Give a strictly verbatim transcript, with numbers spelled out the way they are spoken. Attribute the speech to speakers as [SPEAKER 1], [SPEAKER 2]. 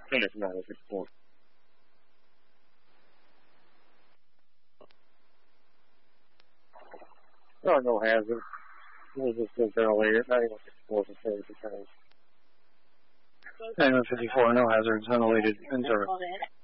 [SPEAKER 1] think it's nine oh six four. Oh, no hazard. We'll just go ventilator. nine oh six four for service. nine oh fifty-four, no hazards, ventilated in service.